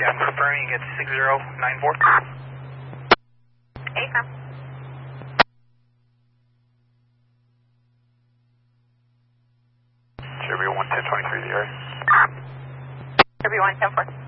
I'm confirming it's 6094. ACOM. Should be 11023 the area. Should be 110-4.